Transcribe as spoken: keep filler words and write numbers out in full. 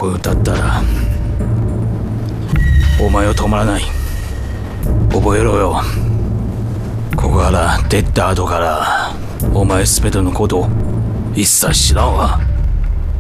こ歌ったらお前は止まらない。覚えろよ。ここから出た後からお前全てのこと一切知らんわ。